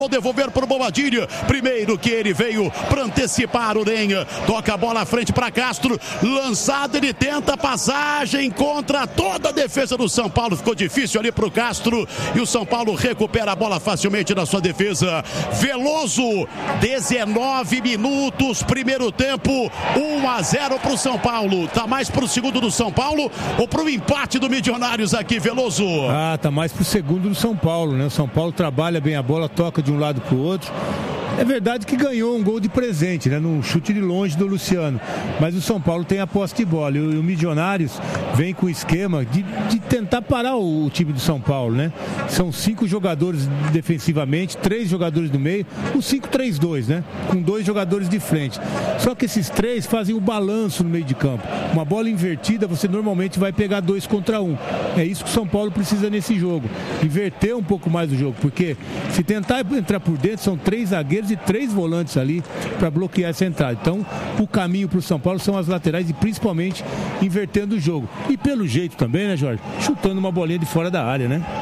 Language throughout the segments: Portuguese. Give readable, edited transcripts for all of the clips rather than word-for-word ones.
Vou devolver para o Bobadilha. Primeiro que ele veio para antecipar o Nenha. Toca a bola à frente para Castro. Lançado, ele tenta a passagem contra toda a defesa do São Paulo. Ficou difícil ali para o Castro. E o São Paulo recupera a bola facilmente na sua defesa. Veloso, 19 minutos, primeiro tempo, 1-0 para o São Paulo. Tá mais para o segundo do São Paulo ou para o empate do Milionários aqui, Veloso? Tá mais para o segundo do São Paulo, né? O São Paulo trabalha bem a bola, toca de um lado para o outro. É verdade que ganhou um gol de presente, né? Num chute de longe do Luciano. Mas o São Paulo tem a posse de bola. E o Milionários vem com o esquema de tentar parar o time do São Paulo, né? São 5 jogadores defensivamente, 3 jogadores no meio, o 5-3-2, né? Com 2 jogadores de frente. Só que esses 3 fazem o balanço no meio de campo. Uma bola invertida, você normalmente vai pegar 2 contra 1. É isso que o São Paulo precisa nesse jogo. Inverter um pouco mais o jogo, porque se tentar entrar por dentro, são 3 zagueiros e 3 volantes ali para bloquear essa entrada. Então, o caminho para o São Paulo são as laterais e principalmente invertendo o jogo. E pelo jeito também, né, Jorge? Chutando uma bolinha de fora da área, né?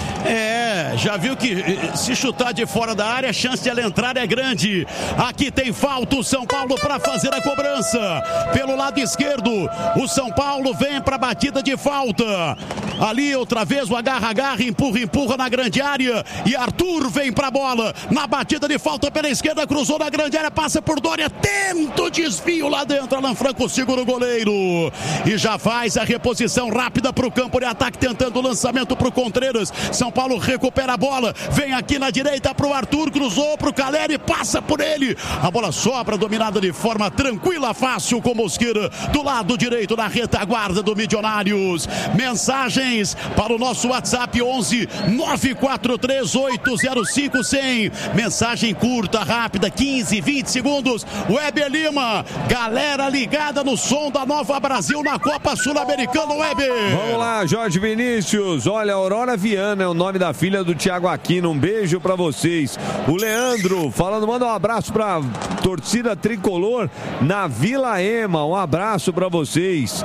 Já viu que se chutar de fora da área, a chance de ela entrar é grande. Aqui tem falta o São Paulo para fazer a cobrança. Pelo lado esquerdo, o São Paulo vem para a batida de falta. Ali outra vez o agarra-agarra, empurra na grande área. E Arthur vem para a bola. Na batida de falta pela esquerda, cruzou na grande área, passa por Dória. Tenta o desvio lá dentro. Alan Franco segura o goleiro. E já faz a reposição rápida para o campo de ataque, tentando o lançamento para o Contreras. São Paulo recupera a bola, vem aqui na direita para o Arthur, cruzou para o Caleri, passa por ele, a bola sobra, dominada de forma tranquila, fácil com Mosqueira, do lado direito na retaguarda do Milionários. Mensagens para o nosso WhatsApp 11 943 805 100, mensagem curta, rápida, 15, 20 segundos. Weber Lima, galera ligada no som da Nova Brasil na Copa Sul-Americana. Weber, vamos lá, Jorge Vinícius. Olha, Aurora Viana é o nome da filha do Thiago Aquino, um beijo pra vocês. O Leandro falando, manda um abraço pra torcida tricolor na Vila Ema, um abraço pra vocês.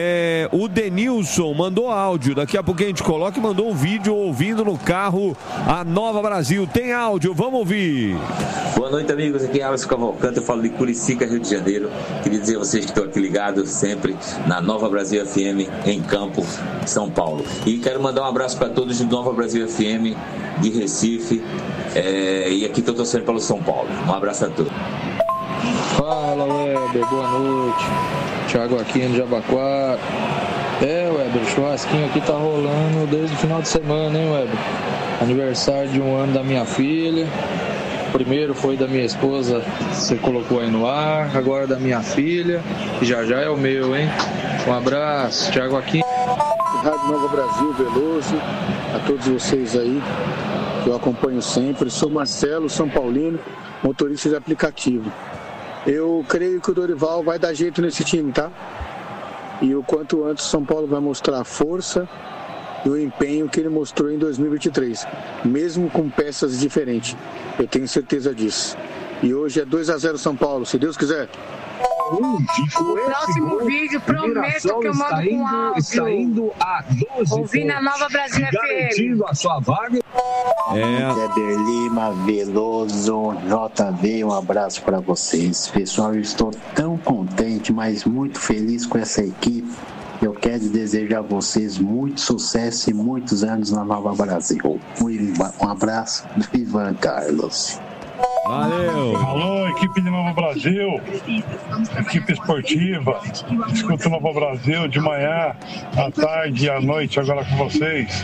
O Denilson mandou áudio, daqui a pouco a gente coloca, e mandou um vídeo ouvindo no carro a Nova Brasil. Tem áudio, vamos ouvir. Boa noite, amigos, aqui é Alisson Cavalcante, eu falo de Curicica, Rio de Janeiro. Queria dizer a vocês que estão aqui ligados sempre na Nova Brasil FM em Campo, São Paulo. E quero mandar um abraço para todos de Nova Brasil FM de Recife, e aqui estou torcendo pelo São Paulo. Um abraço a todos. Fala, Weber, boa noite. Thiago Aquino, Jabaquara. Weber, o churrasquinho aqui tá rolando desde o final de semana, hein, Weber? Aniversário de 1 ano da minha filha. Primeiro foi da minha esposa, você colocou aí no ar. Agora da minha filha, que já é o meu, hein? Um abraço, Thiago Aquino. Rádio Nova Brasil, Veloso, a todos vocês aí, que eu acompanho sempre. Sou Marcelo, São Paulino, motorista de aplicativo. Eu creio que o Dorival vai dar jeito nesse time, tá? E o quanto antes o São Paulo vai mostrar a força e o empenho que ele mostrou em 2023, mesmo com peças diferentes. Eu tenho certeza disso. E hoje é 2-0 São Paulo, se Deus quiser. O próximo vídeo, prometo que eu mando com áudio. Está indo a 12 ouvindo a Nova Brasil FM. Garantindo a sua vaga. Weber Lima, Veloso, JV, um abraço para vocês. Pessoal, eu estou tão contente, mas muito feliz com essa equipe. Eu quero desejar a vocês muito sucesso e muitos anos na Nova Brasil. Um abraço do Ivan Carlos. Valeu! Alô, equipe de Nova Brasil, equipe esportiva, escuta Nova Brasil de manhã, à tarde e à noite, agora com vocês.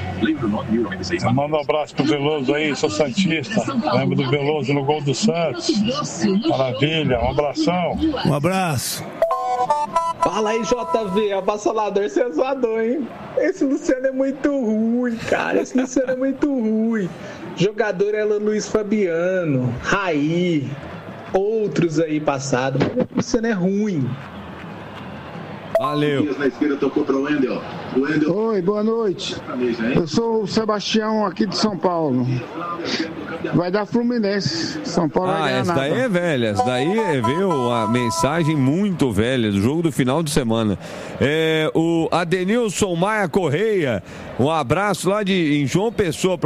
Eu mando um abraço pro Veloso aí, sou santista, lembro do Veloso no gol do Santos, maravilha, um abração. Um abraço. Fala aí, JV, abassalador, você é zoador, hein? Esse Luciano é muito ruim, cara, esse Luciano é muito ruim. Jogador era Luiz Fabiano, Raí, outros aí passados, mas o Luciano é ruim. Valeu. Oi, boa noite. Eu sou o Sebastião aqui de São Paulo. Vai dar Fluminense. São Paulo vai ganhar essa nada. daí é velha. Essa daí veio a mensagem muito velha do jogo do final de semana. O Adenilson Maia Correia, um abraço lá em João Pessoa,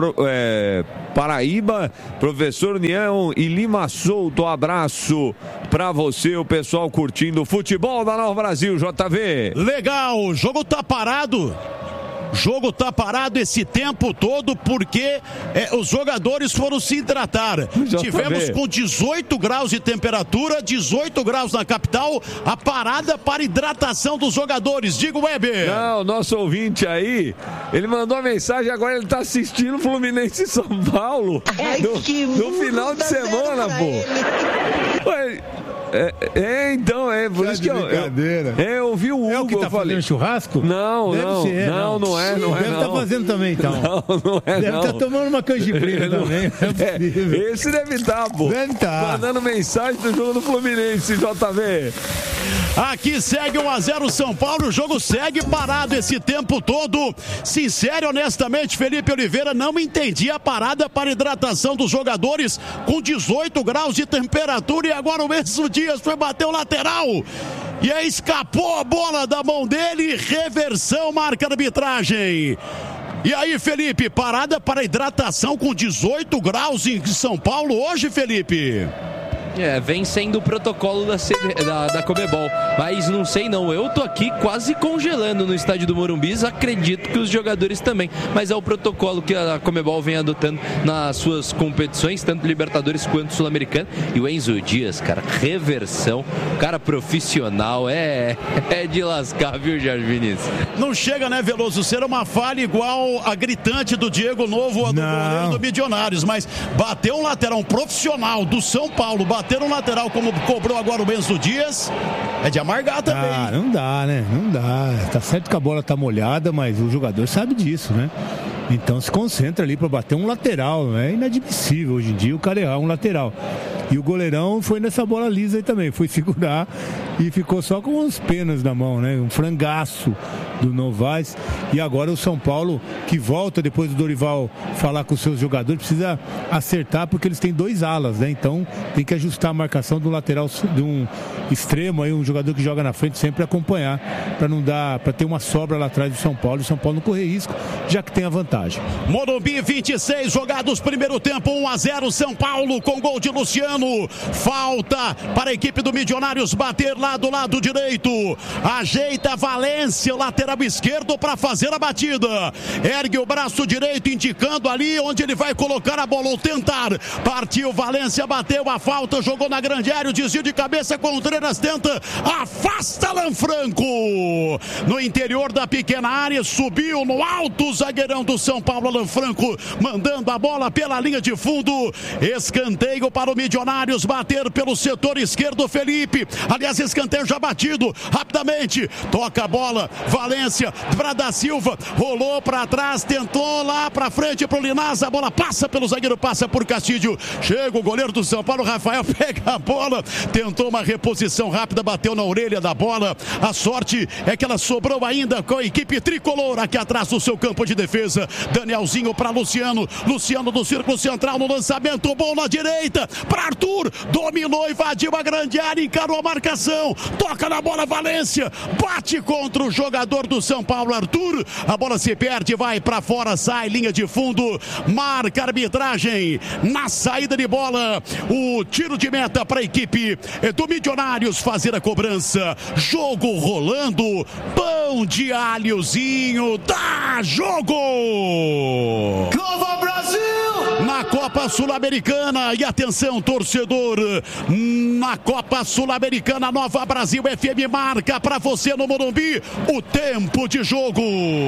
Paraíba, professor União e Lima Souto, um abraço pra você, o pessoal curtindo o futebol da Nova Brasil, JV. Legal, o jogo tá parado. Jogo tá parado esse tempo todo porque os jogadores foram se hidratar. Tivemos com 18 graus de temperatura, 18 graus na capital, a parada para hidratação dos jogadores. Diga, Weber. Não, nosso ouvinte aí, ele mandou uma mensagem, agora ele tá assistindo Fluminense e São Paulo no final de semana, pô. Então, por isso que eu ouvi o Hugo. É o que tá fazendo churrasco? Não, deve não, ser, não é. Deve estar fazendo também, então. Não é, deve estar tomando uma canjibrina também. Esse deve estar, pô. Deve estar. Mandando mensagem do jogo do Fluminense, JV. Aqui segue 1-0 São Paulo, o jogo segue parado esse tempo todo. Sincero e honestamente, Felipe Oliveira, não entendi a parada para hidratação dos jogadores com 18 graus de temperatura e agora o Enzo Dias foi bater o lateral. E aí escapou a bola da mão dele, reversão, marca a arbitragem. E aí, Felipe, parada para hidratação com 18 graus em São Paulo hoje, Felipe? Vem sendo o protocolo da Conmebol, mas não sei não, eu tô aqui quase congelando no estádio do Morumbi, acredito que os jogadores também, mas é o protocolo que a Conmebol vem adotando nas suas competições, tanto Libertadores quanto Sul-Americana. E o Enzo Dias, cara, reversão, cara profissional, é de lascar, viu, Jorge Vinícius? Não chega, né, Veloso, ser uma falha igual a gritante do Diego Novo, a do goleiro do Milionários, mas bateu um lateral, um profissional do São Paulo, bater um lateral como cobrou agora o Enzo Dias, é de amargar também. Não dá, né? Não dá. Tá certo que a bola tá molhada, mas o jogador sabe disso, né? Então se concentra ali para bater um lateral, é inadmissível hoje em dia o cara errar um lateral. E o goleirão foi nessa bola lisa aí também, foi segurar e ficou só com uns penas na mão, né? Um frangaço do Novaes. E agora o São Paulo, que volta depois do Dorival falar com os seus jogadores, precisa acertar porque eles têm 2 alas, né? Então tem que ajustar a marcação do lateral, de um extremo aí, um jogador que joga na frente, sempre acompanhar para não dar, para ter uma sobra lá atrás do São Paulo e o São Paulo não correr risco, já que tem a vantagem. Morumbi, 26 jogados, primeiro tempo, 1-0 São Paulo com gol de Luciano. Falta para a equipe do Milionários bater lá do lado direito. Ajeita Valência, lateral esquerdo, para fazer a batida. Ergue o braço direito, indicando ali onde ele vai colocar a bola ou tentar. Partiu Valência, bateu a falta, jogou na grande área, o desvio de cabeça, Contreras tenta, afasta Lanfranco. No interior da pequena área, subiu no alto o zagueirão do São Paulo, Lanfranco, mandando a bola pela linha de fundo. Escanteio para o Milionários bater pelo setor esquerdo, Felipe. Aliás, escanteio já batido, rapidamente, toca a bola, Valência para da Silva, rolou para trás, tentou lá para frente pro Linás, a bola passa pelo zagueiro, passa por Castilho, chega o goleiro do São Paulo, Rafael, pega a bola, tentou uma reposição rápida, bateu na orelha da bola. A sorte é que ela sobrou ainda com a equipe tricolor aqui atrás do seu campo de defesa. Danielzinho para Luciano, Luciano do círculo central no lançamento, bom na direita para Arthur, dominou, invadiu a grande área, encarou a marcação, toca na bola Valência, bate contra o jogador do São Paulo, Arthur, a bola se perde, vai para fora, sai, linha de fundo, marca a arbitragem na saída de bola, o tiro de meta para a equipe do Milionários fazer a cobrança. Jogo rolando, pão de alhozinho, dá jogo! Nova Brasil! Na Copa Sul-Americana, e atenção torcedor, na Copa Sul-Americana, Nova Brasil FM marca para você no Morumbi o tempo de jogo.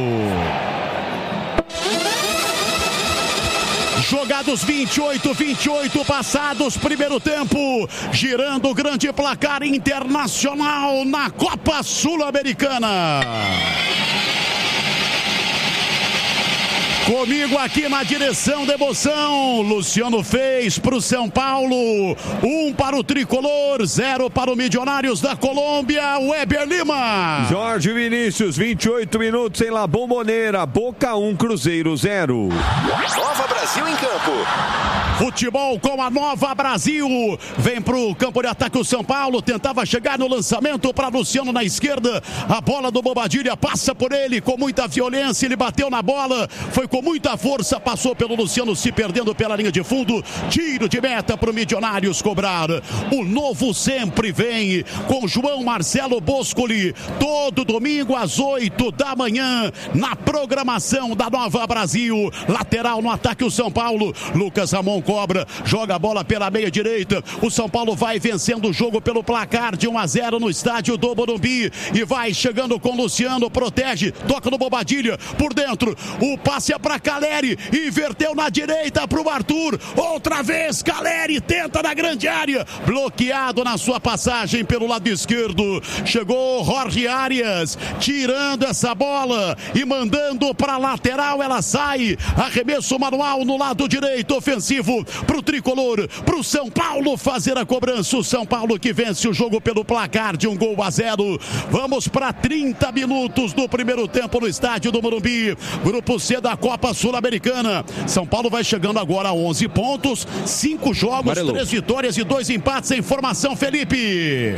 Jogados 28 passados, primeiro tempo, girando o grande placar internacional na Copa Sul-Americana. Comigo aqui na direção da emoção, Luciano fez para o São Paulo, 1 para o Tricolor, 0 para o Milionários da Colômbia, Weber Lima. Jorge Vinícius, 28 minutos em La Bombonera, Boca 1, Cruzeiro 0. Nova Brasil em campo. Futebol com a Nova Brasil. Vem pro campo de ataque o São Paulo. Tentava chegar no lançamento para Luciano na esquerda. A bola do Bobadilha passa por ele com muita violência. Ele bateu na bola. Foi com muita força. Passou pelo Luciano, se perdendo pela linha de fundo. Tiro de meta pro Milionários cobrar. O novo sempre vem com João Marcelo Boscoli. Todo domingo às 8 da manhã. Na programação da Nova Brasil. Lateral no ataque o São Paulo. Lucas Ramon cobra, joga a bola pela meia direita, o São Paulo vai vencendo o jogo pelo placar de 1-0 no estádio do Morumbi, e vai chegando com Luciano, protege, toca no Bobadilha, por dentro, o passe é para Caleri, inverteu na direita para o Arthur, outra vez Caleri tenta na grande área, bloqueado na sua passagem pelo lado esquerdo, chegou Jorge Arias, tirando essa bola e mandando para lateral, ela sai, arremesso manual no lado direito, ofensivo para o Tricolor, para o São Paulo fazer a cobrança. O São Paulo que vence o jogo pelo placar de 1-0. Vamos para 30 minutos do primeiro tempo no estádio do Morumbi. Grupo C da Copa Sul-Americana. São Paulo vai chegando agora a 11 pontos, 5 jogos, 3 vitórias e 2 empates. Em formação, Felipe.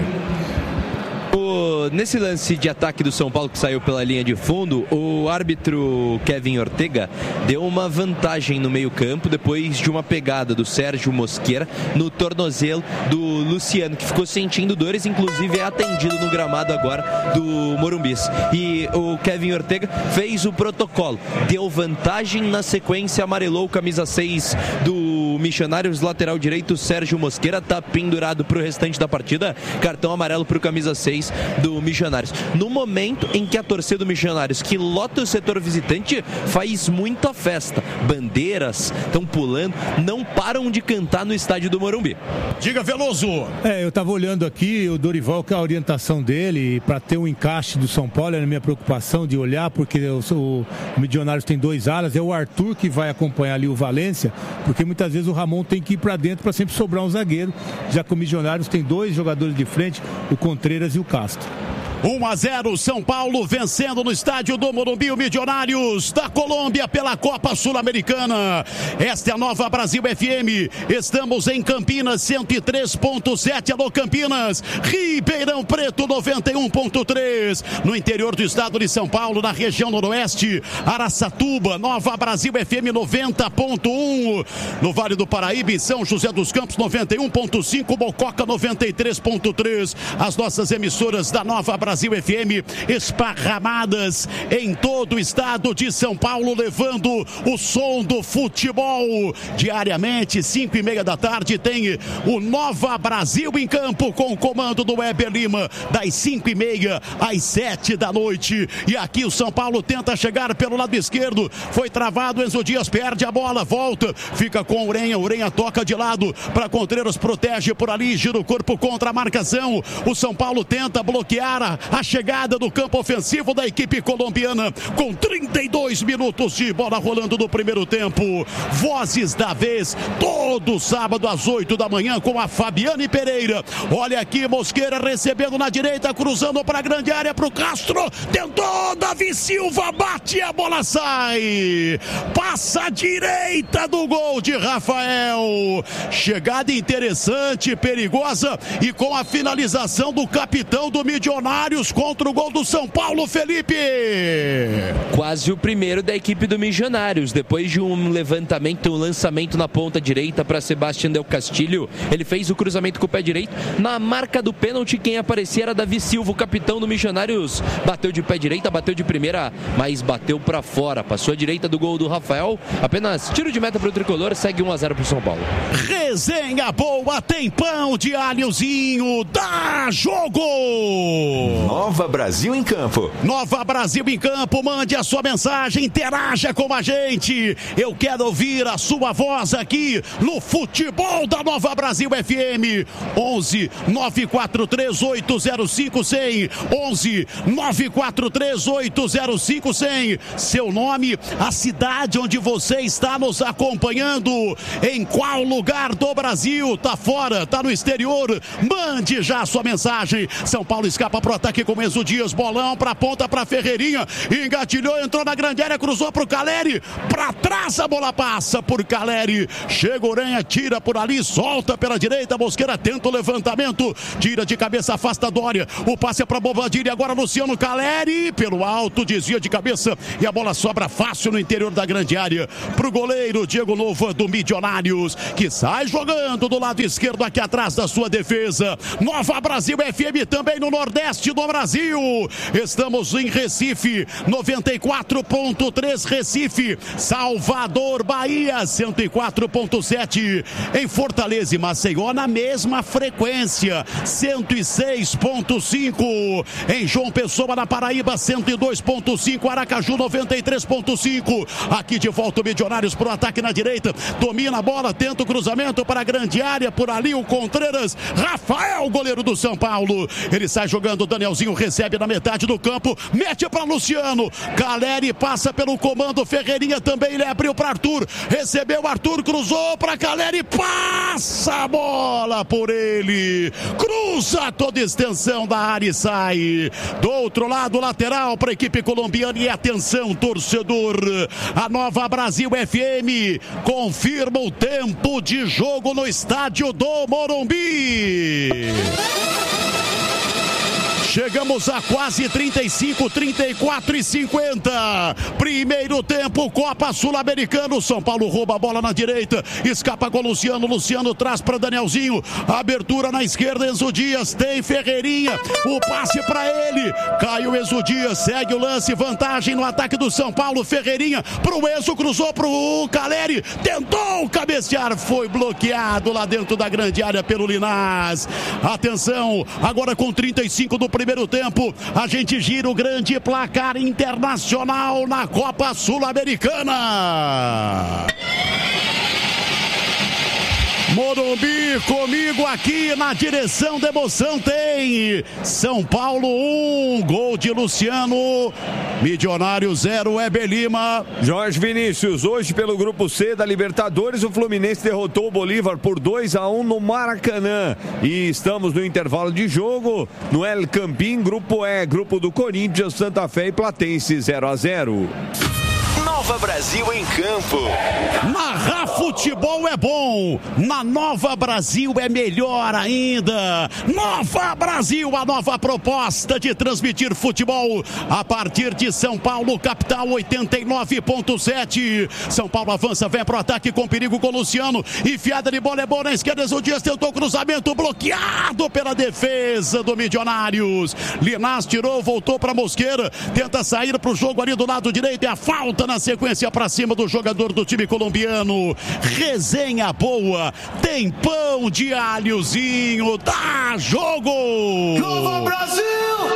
Nesse lance de ataque do São Paulo que saiu pela linha de fundo, o árbitro Kevin Ortega deu uma vantagem no meio-campo depois de uma pegada do Sérgio Mosquera no tornozelo do Luciano, que ficou sentindo dores, inclusive é atendido no gramado agora do Morumbi. E o Kevin Ortega fez o protocolo, deu vantagem, na sequência amarelou camisa 6 do Missionários, lateral direito Sérgio Mosquera, tá pendurado pro restante da partida, cartão amarelo pro camisa 6 do Missionários. No momento em que a torcida do Missionários, que lota o setor visitante, faz muita festa, bandeiras estão pulando, não param de cantar no estádio do Morumbi. Diga, Veloso. Eu tava olhando aqui o Dorival, que é a orientação dele, para ter um encaixe do São Paulo, era a minha preocupação de olhar, porque o Milionários tem 2 alas, é o Arthur que vai acompanhar ali o Valência, porque muitas vezes o Ramon tem que ir para dentro para sempre sobrar um zagueiro, já que o Milionários tem 2 jogadores de frente, o Contreiras e o Castro. 1-0, São Paulo vencendo no estádio do Morumbi, o Milionários da Colômbia pela Copa Sul-Americana. Esta é a Nova Brasil FM. Estamos em Campinas 103.7, alô Campinas. Ribeirão Preto 91.3. No interior do estado de São Paulo, na região noroeste, Araçatuba, Nova Brasil FM 90.1. No Vale do Paraíba, em São José dos Campos 91.5, Mococa 93.3. As nossas emissoras da Nova Brasil FM esparramadas em todo o estado de São Paulo, levando o som do futebol. Diariamente, 5:30 da tarde, tem o Nova Brasil em campo, com o comando do Weber Lima, das 5:30 às 7 da noite. E aqui o São Paulo tenta chegar pelo lado esquerdo, foi travado, Enzo Dias perde a bola, volta, fica com Urenha toca de lado para Contreiras, protege por ali, gira o corpo contra a marcação. O São Paulo tenta bloquear a chegada do campo ofensivo da equipe colombiana, com 32 minutos de bola rolando no primeiro tempo. Vozes da vez, todo sábado às 8 da manhã, com a Fabiane Pereira. Olha aqui, Mosquera recebendo na direita, cruzando para a grande área para o Castro, tentou Davi Silva, bate, a bola sai, passa a direita do gol de Rafael. Chegada interessante, perigosa, e com a finalização do capitão do Milionários contra o gol do São Paulo, Felipe. Quase o primeiro da equipe do Milionários, depois de um levantamento, um lançamento na ponta direita para Sebastián Del Castillo. Ele fez o cruzamento com o pé direito, na marca do pênalti quem aparecia era Davi Silva, o capitão do Milionários. Bateu de pé direita, bateu de primeira, mas bateu para fora, passou a direita do gol do Rafael. Apenas tiro de meta para o Tricolor, segue 1-0 para o São Paulo. Resenha boa, tem pão de alhozinho, dá jogo! Nova Brasil em Campo. Nova Brasil em Campo, mande a sua mensagem, interaja com a gente. Eu quero ouvir a sua voz aqui no futebol da Nova Brasil FM. 11 943 805 100. 11 943 805 100. Seu nome, a cidade onde você está nos acompanhando, em qual lugar do Brasil, tá fora, tá no exterior, mande já a sua mensagem. São Paulo escapa pro ataque com Enzo Dias, bolão pra ponta pra Ferreirinha, engatilhou, entrou na grande área, cruzou pro Caleri, pra trás a bola passa por Caleri, chega Uranha, tira por ali, solta pela direita, Mosqueira tenta o levantamento, tira de cabeça, afasta Dória, o passe é pra Bobadilha, agora Luciano Caleri, pelo alto, desvia de cabeça e a bola sobra fácil no interior da grande área, pro goleiro Diego Nova do Milionários, que sai jogando do lado esquerdo aqui atrás da sua defesa. Nova Brasil FM também no Nordeste do Brasil. Estamos em Recife, 94.3 Recife, Salvador, Bahia, 104.7 em Fortaleza e Maceió na mesma frequência, 106.5 em João Pessoa, na Paraíba, 102.5, Aracaju, 93.5. Aqui de volta o Milionários pro ataque na direita, domina a bola, tenta o cruzamento para a grande área, por ali o Contreras, Rafael, goleiro do São Paulo, ele sai jogando, Danielzinho recebe na metade do campo, mete para Luciano, Caleri passa pelo comando, Ferreirinha também, ele abriu para Arthur, recebeu Arthur, cruzou para Caleri, passa a bola por ele, cruza toda a extensão da área e sai do outro lado, lateral para a equipe colombiana. E atenção, torcedor, a Nova Brasil FM confirma o tempo de jogo no estádio do Morumbi. Chegamos a quase 35, 34 e 50. Primeiro tempo, Copa Sul-Americana. São Paulo rouba a bola na direita. Escapa com o Luciano. Luciano traz para Danielzinho. Abertura na esquerda, Enzo Dias. Tem Ferreirinha. O passe para ele. Cai o Enzo Dias. Segue o lance. Vantagem no ataque do São Paulo. Ferreirinha pro Enzo. Cruzou pro Caleri. Tentou cabecear. Foi bloqueado lá dentro da grande área pelo Linás. Atenção. Agora com 35 do primeiro tempo, a gente gira o grande placar internacional na Copa Sul-Americana. Morumbi comigo aqui na direção da emoção tem São Paulo 1, gol de Luciano, Milionário 0, Weber Lima. Jorge Vinícius, hoje pelo grupo C da Libertadores, o Fluminense derrotou o Bolívar por 2-1 no Maracanã e estamos no intervalo de jogo no El Campín, grupo E, grupo do Corinthians, Santa Fé e Platense 0-0. Nova Brasil em Campo. Narrar futebol é bom, na Nova Brasil é melhor ainda. Nova Brasil, a nova proposta de transmitir futebol a partir de São Paulo, capital, 89.7. São Paulo avança, vem pro ataque com perigo com o Luciano. Enfiada de bola é boa na esquerda, o Dias tentou cruzamento, bloqueado pela defesa do Milionários. Linás tirou, voltou para Mosqueira, tenta sair pro jogo ali do lado direito, e a falta na sequência para cima do jogador do time colombiano. Resenha boa, tem pão de alhozinho, dá jogo! Nova Brasil!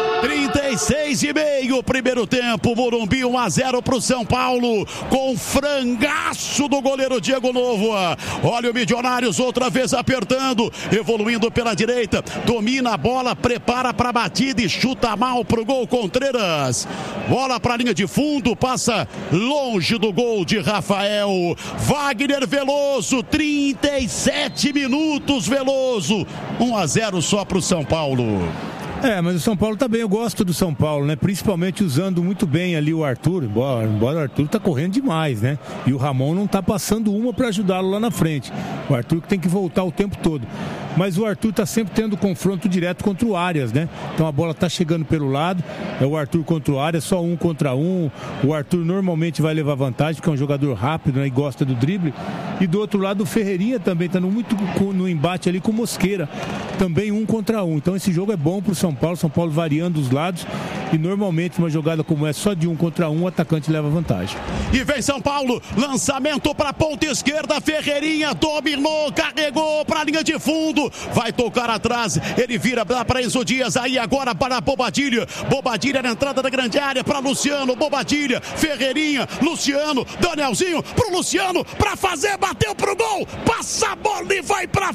36,5 primeiro tempo, Morumbi 1-0 pro São Paulo, com frangaço do goleiro Diego Nova. Olha o Milionários outra vez apertando, evoluindo pela direita, domina a bola, prepara para a batida e chuta mal pro gol Contreras. Bola para a linha de fundo, passa longe do gol de Rafael. Wagner Veloso, 37 minutos, Veloso. 1-0 só pro São Paulo. Mas o São Paulo tá bem, eu gosto do São Paulo, né? Principalmente usando muito bem ali o Arthur, embora o Arthur tá correndo demais, né? E o Ramon não tá passando uma para ajudá-lo lá na frente. O Arthur que tem que voltar o tempo todo. Mas o Arthur tá sempre tendo confronto direto contra o Arias, né? Então a bola tá chegando pelo lado, é o Arthur contra o Arias, só 1 contra 1. O Arthur normalmente vai levar vantagem, porque é um jogador rápido, né? E gosta do drible. E do outro lado o Ferreirinha também tá muito no embate ali com o Mosqueira. Também 1 contra 1. Então esse jogo é bom pro São Paulo variando os lados, e normalmente uma jogada como essa, só de 1 contra 1, o atacante leva vantagem. E vem São Paulo, lançamento para ponta esquerda, Ferreirinha dominou, carregou para a linha de fundo, Luciano vai tocar atrás, ele vira para Enzo Dias, aí agora para Bobadilha na entrada da grande área para Luciano, Bobadilha, Ferreirinha, Luciano, Danielzinho pro Luciano, para fazer, bateu pro gol, passa a bola e vai para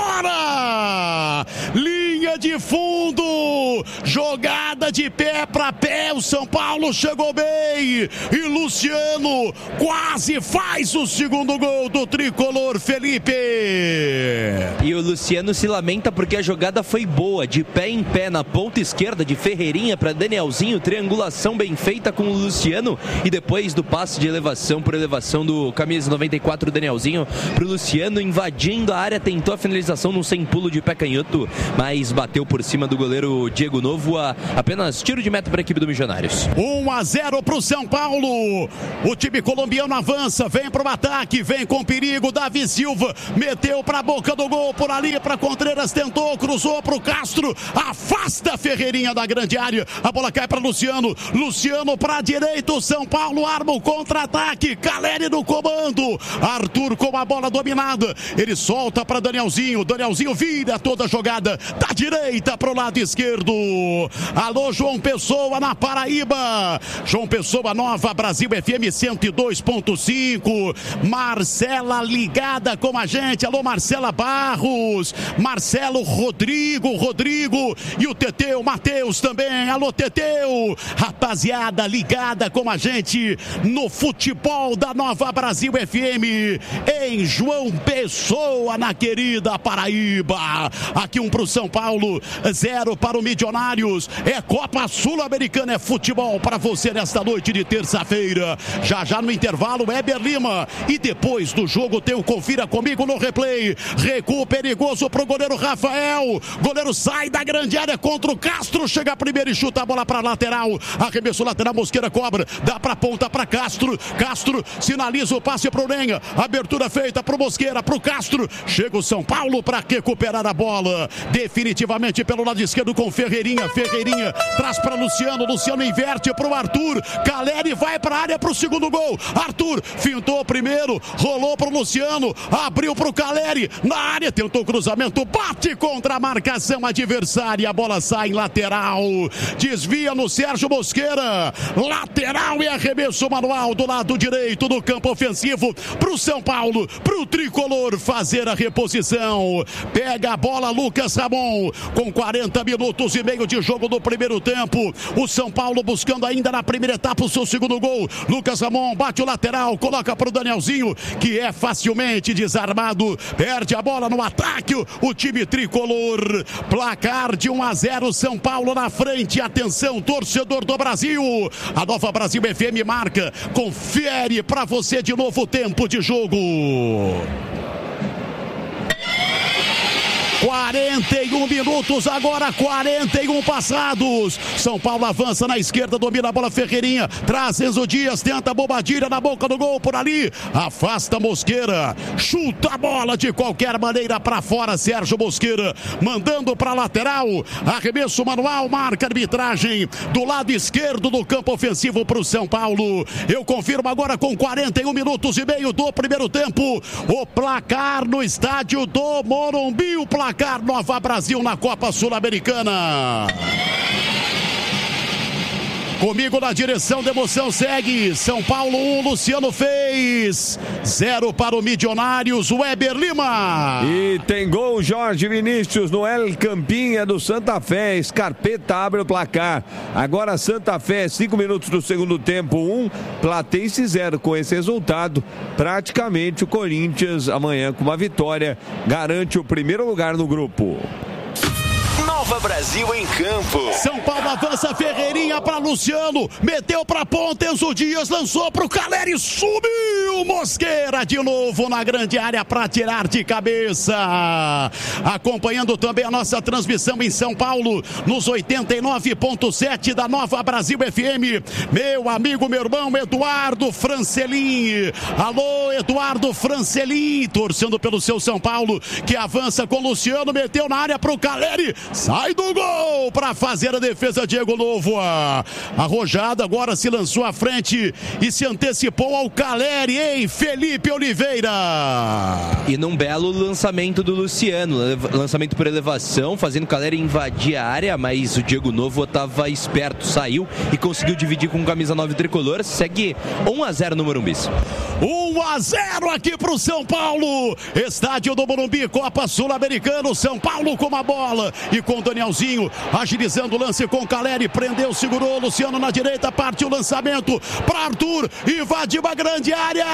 fora, linha de fundo, jogada de pé para pé, o São Paulo chegou bem e Luciano quase faz o segundo gol do tricolor, Felipe. E o Luciano se lamenta porque a jogada foi boa, de pé em pé na ponta esquerda de Ferreirinha para Danielzinho, triangulação bem feita com o Luciano e depois do passe de elevação por elevação do camisa 94 Danielzinho pro Luciano, invadindo a área, tentou a finalização num sem pulo de pé canhoto, mas bateu por cima do goleiro Diego Novo, apenas tiro de meta para a equipe do Milionários. 1-0 pro São Paulo, o time colombiano avança, vem pro ataque, vem com perigo, Davi Silva meteu pra boca do gol, por ali para Contreras, tentou, cruzou pro Castro, afasta a Ferreirinha da grande área, a bola cai para Luciano pra direita, o São Paulo arma o contra-ataque, Caleri no comando, Arthur com a bola dominada, ele solta para Danielzinho vira toda a jogada da direita pro lado esquerdo, alô João Pessoa na Paraíba, João Pessoa, Nova Brasil FM 102.5, Marcela ligada com a gente, alô Marcela Barros, Marcelo Rodrigo e o Teteu Matheus também, alô Teteu, rapaziada ligada com a gente no futebol da Nova Brasil FM em João Pessoa, na querida Paraíba. Aqui 1 pro São Paulo, 0 para o Milionários, é Copa Sul-Americana, é futebol para você nesta noite de terça-feira. Já no intervalo, Weber Lima, e depois do jogo tem o Confira Comigo no replay, recuo perigoso pro goleiro Rafael, goleiro sai da grande área contra o Castro, chega primeiro e chuta a bola para lateral, arremesso lateral, Mosqueira cobra, dá pra ponta para Castro sinaliza o passe pro Lenha, abertura feita pro Mosqueira, pro Castro, chega o São Paulo para recuperar a bola, definitivamente pelo lado esquerdo com Ferreirinha traz para Luciano inverte pro Arthur, Caleri vai pra área pro segundo gol, Arthur fintou primeiro, rolou pro Luciano, abriu pro Caleri, na área, tentou cruzamento, bate contra a marcação adversária, a bola sai em lateral, desvia no Sérgio Mosqueira, lateral e arremesso manual do lado direito do campo ofensivo pro São Paulo, pro tricolor fazer a reposição, pega a bola Lucas Ramon, com 40 minutos e meio de jogo do primeiro tempo, o São Paulo buscando ainda na primeira etapa o seu segundo gol, Lucas Ramon bate o lateral, coloca pro Danielzinho, que é facilmente desarmado, perde a bola no ataque, o time tricolor, placar de 1-0, São Paulo na frente, atenção torcedor do Brasil, a Nova Brasil FM marca, confere pra você de novo o tempo de jogo. 41 minutos, agora 41 passados. São Paulo avança na esquerda, domina a bola Ferreirinha, traz Enzo Dias, tenta Bobadilha na boca do gol por ali, afasta Mosqueira, chuta a bola de qualquer maneira para fora, Sérgio Mosqueira, mandando para lateral, arremesso manual, marca arbitragem do lado esquerdo do campo ofensivo para o São Paulo. Eu confirmo agora com 41 minutos e meio do primeiro tempo, o placar no estádio do Morumbi, o placar Nova Brasil na Copa Sul-Americana. Comigo na direção da emoção segue São Paulo 1, Luciano fez 0 para o Milionários, Weber Lima. E tem gol Jorge Vinícius no El Campinha do Santa Fé, Scarpeta abre o placar. Agora Santa Fé, 5 minutos do segundo tempo, 1, Platense 0. Com esse resultado, praticamente o Corinthians amanhã com uma vitória garante o primeiro lugar no grupo. Nova Brasil em campo. São Paulo avança, Ferreirinha para Luciano, meteu para ponta, Enzo Dias lançou para o Caleri, subiu Mosqueira de novo na grande área para tirar de cabeça. Acompanhando também a nossa transmissão em São Paulo, nos 89.7 da Nova Brasil FM, meu amigo, meu irmão Eduardo Francelin. Alô, Eduardo Francelin, torcendo pelo seu São Paulo, que avança com Luciano, meteu na área para o Caleri, sai do gol para fazer a defesa, Diego Novo. Arrojado agora se lançou à frente e se antecipou ao Caleri, hein, Felipe Oliveira? E num belo lançamento do Luciano, lançamento por elevação, fazendo o Calera invadir a área, mas o Diego Novo estava esperto, saiu e conseguiu dividir com camisa 9 tricolor, segue 1-0 no Morumbi. 1-0 aqui pro São Paulo, estádio do Morumbi, Copa Sul-Americano, São Paulo com a bola e com o Danielzinho, agilizando o lance com o Caleri, prendeu, segurou, Luciano na direita, parte o lançamento para Arthur, invadiu a grande área,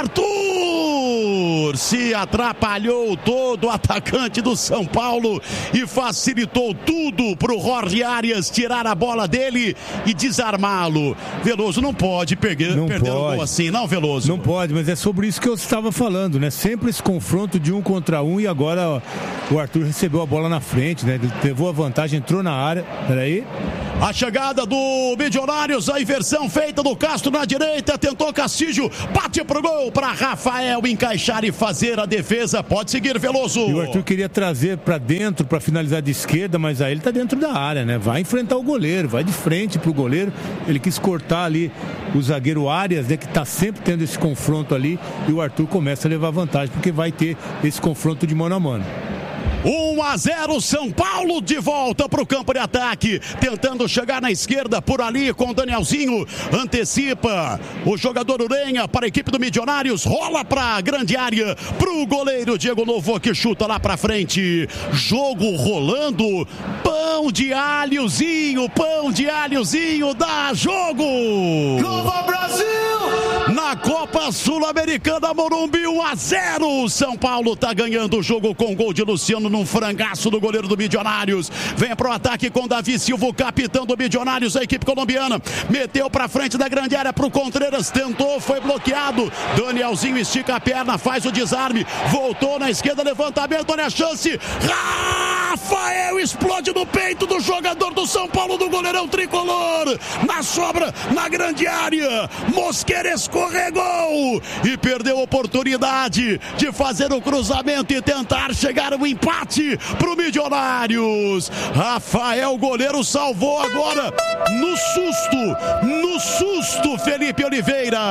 Arthur se atrapalhou todo o atacante do São Paulo e facilitou tudo pro Jorge Arias tirar a bola dele e desarmá-lo. Veloso não pode perder um gol assim, não, Veloso? Não pode, mas é sobre isso que eu estava falando, né? Sempre esse confronto de 1 contra 1 e agora o Arthur recebeu a bola na frente, né? Ele levou a vantagem, entrou na área. Peraí. A chegada do Milionários, a inversão feita do Castro na direita, tentou Castilho, bate pro gol para Rafael encaixar e fazer a defesa. Pode seguir, Veloso. E o Arthur queria trazer para dentro para finalizar de esquerda, mas aí ele tá dentro da área, né? Vai enfrentar o goleiro, vai de frente pro goleiro. Ele quis cortar ali o zagueiro Arias, né? Que tá sempre tendo esse confronto ali, e o Arthur começa a levar vantagem porque vai ter esse confronto de mano a mano. 1-0, São Paulo de volta para o campo de ataque, tentando chegar na esquerda por ali com o Danielzinho, antecipa o jogador Urenha para a equipe do Milionários, rola para a grande área, para o goleiro Diego Novo que chuta lá para frente, jogo rolando, pão de alhozinho, dá jogo! Nova Brasil! Na Copa Sul-Americana, Morumbi, 1-0, São Paulo tá ganhando o jogo com gol de Luciano num frangaço do goleiro do Milionários. Vem pro ataque com Davi Silva, o capitão do Milionários, a equipe colombiana. Meteu pra frente da grande área pro Contreras, tentou, foi bloqueado. Danielzinho estica a perna, faz o desarme, voltou na esquerda, levantamento, olha a chance. Rafael explode no peito do jogador do São Paulo, do goleirão tricolor. Na sobra, na grande área, Mosquera escorregou e perdeu a oportunidade de fazer o cruzamento e tentar chegar ao empate pro Milionários. Rafael, goleiro, salvou agora no susto, Felipe Oliveira.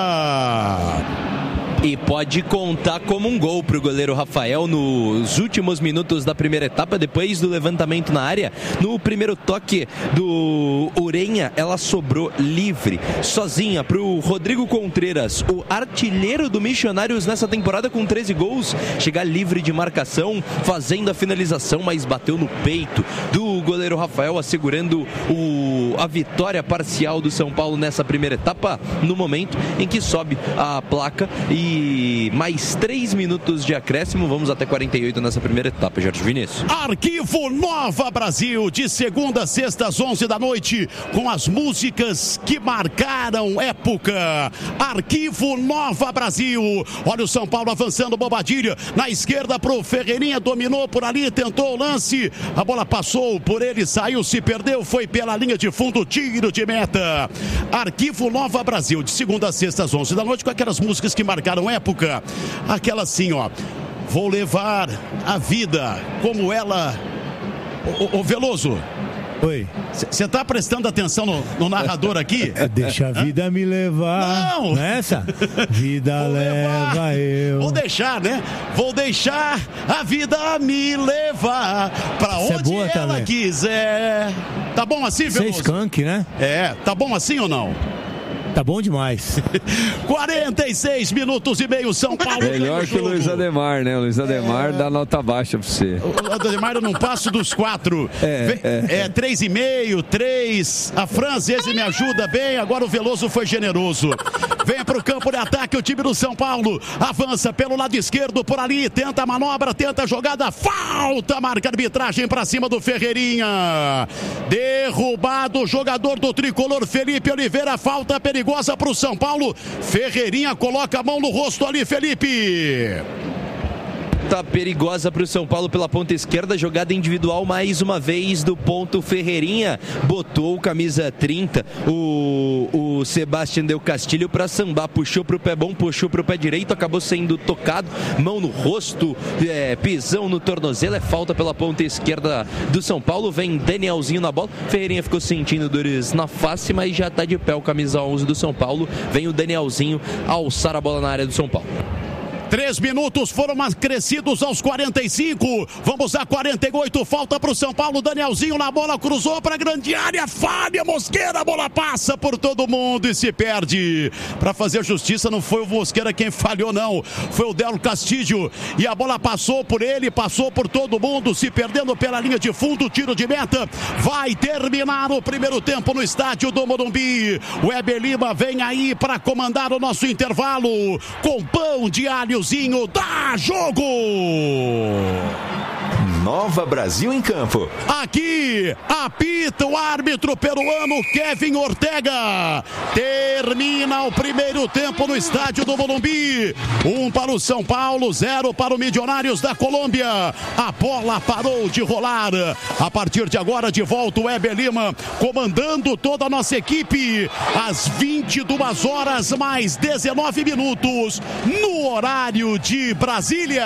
E pode contar como um gol para o goleiro Rafael nos últimos minutos da primeira etapa, depois do levantamento na área. No primeiro toque do Urenha, ela sobrou livre, sozinha, para o Rodrigo Contreras, o artilheiro do Missionários nessa temporada com 13 gols, chegar livre de marcação, fazendo a finalização, mas bateu no peito do goleiro Rafael, assegurando a vitória parcial do São Paulo nessa primeira etapa, no momento em que sobe a placa e mais 3 minutos de acréscimo, vamos até 48 nessa primeira etapa, Jorge Vinícius. Arquivo Nova Brasil, de segunda a sexta às 11 da noite, com as músicas que marcaram época. Arquivo Nova Brasil. Olha o São Paulo avançando, Bobadilha, na esquerda pro Ferreirinha, dominou por ali, tentou o lance, a bola passou por ele, saiu, se perdeu, foi pela linha de fundo, tiro de meta. Arquivo Nova Brasil, de segunda a sexta às 11 da noite, com aquelas músicas que marcaram época, aquela assim, ó, vou levar a vida como ela. Ô Veloso, oi. Você tá prestando atenção no narrador aqui? Deixa a vida me levar. Não! Nessa? Vida leva eu. Vou deixar, né? Vou deixar a vida me levar pra onde boa, ela também quiser. Tá bom assim, Veloso? Você é skunk, né? É, tá bom assim ou não? Tá bom demais. 46 minutos e meio, São Paulo. Melhor que o Luiz Ademar, né? O Luiz Ademar dá nota baixa pra você. O Ademar eu não passo dos 4. 3,5, 3. A Franz, esse me ajuda bem. Agora o Veloso foi generoso. Vem pro campo de ataque o time do São Paulo. Avança pelo lado esquerdo por ali. Tenta a manobra, tenta a jogada. Falta, marca a arbitragem pra cima do Ferreirinha. Derrubado o jogador do tricolor Felipe Oliveira. Falta perigosa pro São Paulo. Ferreirinha coloca a mão no rosto ali, Felipe. Falta perigosa para o São Paulo pela ponta esquerda, jogada individual mais uma vez do ponto Ferreirinha, botou o camisa 30, o Sebastião Del Castilho para sambar, puxou para o pé bom, puxou para o pé direito, acabou sendo tocado, mão no rosto, pisão no tornozelo, é falta pela ponta esquerda do São Paulo, vem Danielzinho na bola, Ferreirinha ficou sentindo dores na face, mas já está de pé o camisa 11 do São Paulo, vem o Danielzinho alçar a bola na área do São Paulo. 3 minutos foram acrescidos aos 45. Vamos a 48. Falta para o São Paulo. Danielzinho na bola, cruzou para a grande área. Fábio Mosqueira, a bola passa por todo mundo e se perde. Para fazer justiça, não foi o Mosqueira quem falhou, não. Foi o Del Castillo. E a bola passou por ele, passou por todo mundo, se perdendo pela linha de fundo. Tiro de meta. Vai terminar o primeiro tempo no estádio do Morumbi. O Weber Lima vem aí para comandar o nosso intervalo com pão de alho. Dá jogo! Nova Brasil em campo. Aqui apita o árbitro peruano Kevin Ortega. Termina o primeiro tempo no estádio do Morumbi. 1 para o São Paulo, 0 para o Milionários da Colômbia. A bola parou de rolar. A partir de agora, de volta o Weber Lima comandando toda a nossa equipe. Às 22 horas mais 19 minutos no horário de Brasília.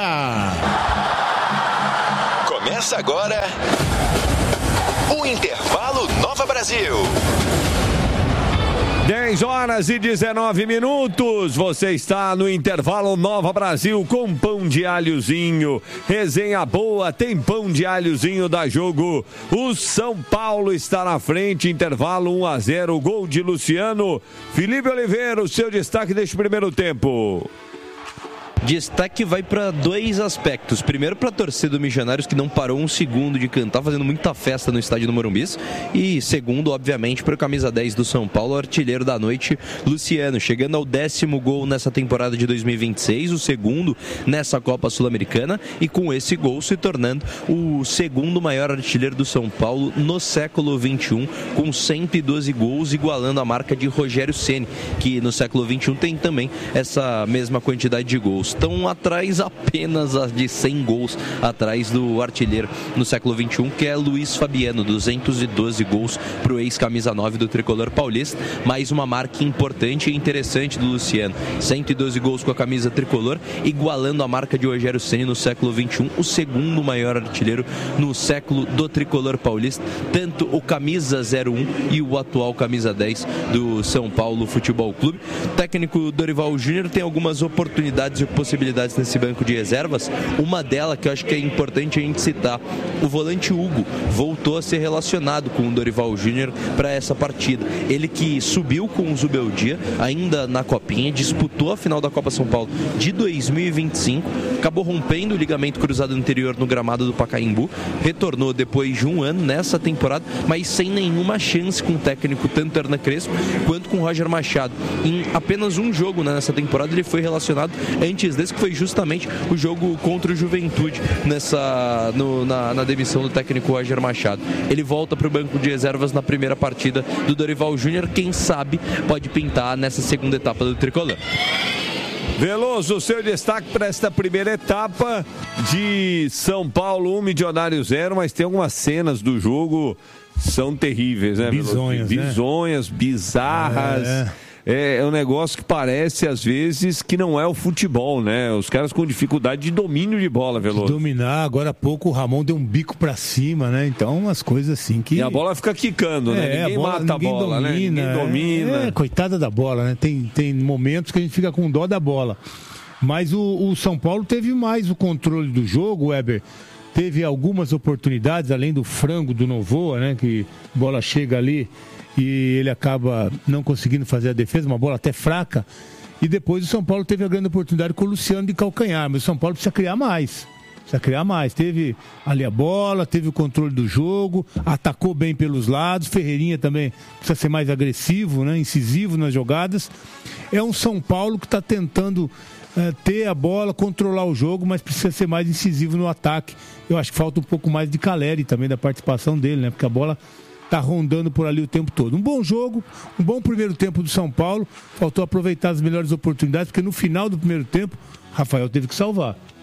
Começa agora o Intervalo Nova Brasil. 10 horas e 19 minutos. Você está no Intervalo Nova Brasil com pão de alhozinho. Resenha boa, tem pão de alhozinho da jogo. O São Paulo está na frente. Intervalo 1-0. Gol de Luciano. Felipe Oliveira, o seu destaque deste primeiro tempo. Destaque vai para 2 aspectos. Primeiro, para a torcida do Milionários, que não parou um segundo de cantar, fazendo muita festa no estádio do Morumbi. E segundo, obviamente, para o camisa 10 do São Paulo, artilheiro da noite, Luciano, chegando ao 10º gol nessa temporada de 2026, o segundo nessa Copa Sul-Americana, e com esse gol se tornando o segundo maior artilheiro do São Paulo no século XXI, com 112 gols, igualando a marca de Rogério Ceni, que no século XXI tem também essa mesma quantidade de gols. Estão atrás apenas de 100 gols atrás do artilheiro no século XXI, que é Luiz Fabiano, 212 gols para o ex-camisa 9 do tricolor paulista. Mais uma marca importante e interessante do Luciano, 112 gols com a camisa tricolor, igualando a marca de Rogério Ceni no século XXI, o segundo maior artilheiro no século do tricolor paulista, tanto o camisa 01 e o atual camisa 10 do São Paulo Futebol Clube. O técnico Dorival Júnior tem algumas oportunidades e possibilidades nesse banco de reservas. Uma delas que eu acho que é importante a gente citar: o volante Hugo voltou a ser relacionado com o Dorival Júnior para essa partida. Ele que subiu com o Zubeldia ainda na Copinha, disputou a final da Copa São Paulo de 2025, acabou rompendo o ligamento cruzado anterior no gramado do Pacaembu, retornou depois de um ano nessa temporada, mas sem nenhuma chance com o técnico tanto Hernan Crespo quanto com o Roger Machado. Em apenas um jogo nessa temporada ele foi relacionado, antes desse, que foi justamente o jogo contra o Juventude na demissão do técnico Roger Machado. Ele volta para o banco de reservas na primeira partida do Dorival Júnior. Quem sabe pode pintar nessa segunda etapa do tricolor. Veloso, seu destaque para esta primeira etapa de São Paulo 1, Milionário 0, mas tem algumas cenas do jogo são terríveis, né? Bizonhas, bizarras. É um negócio que parece, às vezes, que não é o futebol, né? Os caras com dificuldade de domínio de bola, Veloso. De dominar, agora há pouco o Ramon deu um bico pra cima, né? Então, umas coisas assim que... E a bola fica quicando, né? Ninguém mata a bola, né? Ninguém domina. Coitada da bola, né? Tem momentos que a gente fica com dó da bola. Mas o São Paulo teve mais o controle do jogo, Weber. Teve algumas oportunidades, além do frango do Novoa, né? Que a bola chega ali e ele acaba não conseguindo fazer a defesa, uma bola até fraca. E depois o São Paulo teve a grande oportunidade com o Luciano de calcanhar, mas o São Paulo precisa criar mais. Teve ali a bola, teve o controle do jogo, atacou bem pelos lados. Ferreirinha também precisa ser mais agressivo, né? Incisivo nas jogadas. É um São Paulo que está tentando ter a bola, controlar o jogo, mas precisa ser mais incisivo no ataque. Eu acho que falta um pouco mais de Caleri também, da participação dele, né? Porque a bola está rondando por ali o tempo todo. Um bom jogo, um bom primeiro tempo do São Paulo. Faltou aproveitar as melhores oportunidades, porque no final do primeiro tempo, Rafael teve que salvar.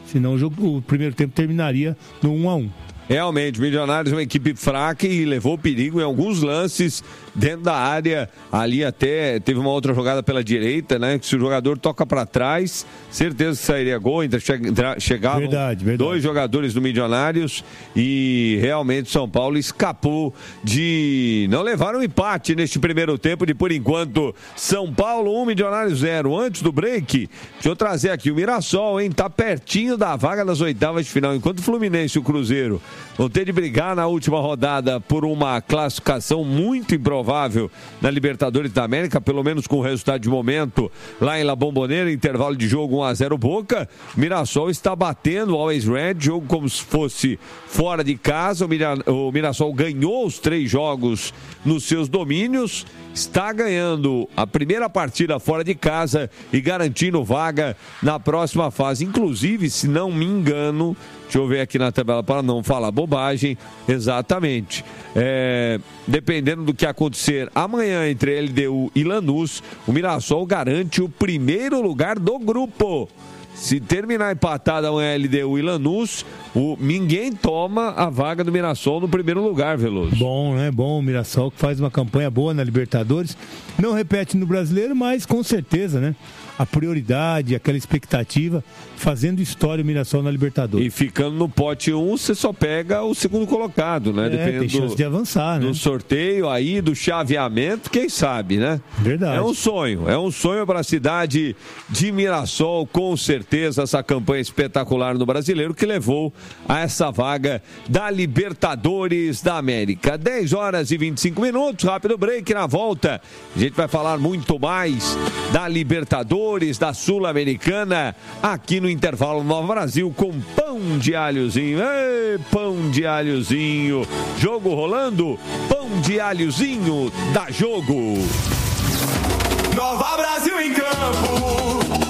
Senão o primeiro tempo terminaria no 1-1. Realmente, o Milionários é uma equipe fraca e levou perigo em alguns lances dentro da área. Ali até teve uma outra jogada pela direita, né? Que se o jogador toca para trás, certeza que sairia gol. Chegavam verdade. 2 jogadores do Milionários e realmente o São Paulo escapou de não levar um empate neste primeiro tempo de, por enquanto, São Paulo 1, Milionários 0. Antes do break, deixa eu trazer aqui o Mirassol, hein? Tá pertinho da vaga das oitavas de final. Enquanto o Fluminense e o Cruzeiro vão ter de brigar na última rodada por uma classificação muito improvável na Libertadores da América, pelo menos com o resultado de momento lá em La Bombonera, intervalo de jogo 1-0 Boca. Mirassol está batendo o Always Red, jogo como se fosse fora de casa. O Mirassol ganhou os 3 jogos nos seus domínios, está ganhando a primeira partida fora de casa e garantindo vaga na próxima fase. Inclusive, se não me engano, deixa eu ver aqui na tabela para não falar bobagem, exatamente. Dependendo do que acontecer amanhã entre LDU e Lanús, o Mirassol garante o primeiro lugar do grupo. Se terminar empatado amanhã LDU e Lanús, ninguém toma a vaga do Mirassol no primeiro lugar, Veloso. Bom, né? Bom, o Mirassol que faz uma campanha boa na Libertadores. Não repete no Brasileiro, mas com certeza, né? A prioridade, aquela expectativa, fazendo história o Mirassol na Libertadores. E ficando no pote 1, você só pega o segundo colocado, né? Dependendo tem chance de avançar, né? Do sorteio aí, do chaveamento, quem sabe, né? Verdade. É um sonho para a cidade de Mirassol, com certeza, essa campanha espetacular no Brasileiro que levou a essa vaga da Libertadores da América. 10h25, rápido break. Na volta, a gente vai falar muito mais da Libertadores, da Sul-Americana, aqui no Intervalo Nova Brasil, com pão de alhozinho. Ei, pão de alhozinho. Jogo rolando, pão de alhozinho, dá jogo. Nova Brasil em campo.